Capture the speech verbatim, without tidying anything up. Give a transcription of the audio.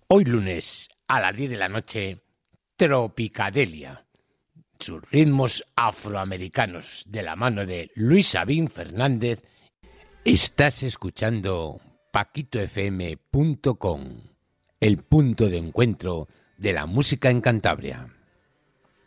Hoy lunes a las diez de la noche, Tropicadelia. Sus ritmos afroamericanos de la mano de Luis Sabín Fernández. Estás escuchando Paquito F M punto com, el punto de encuentro de la música en Cantabria.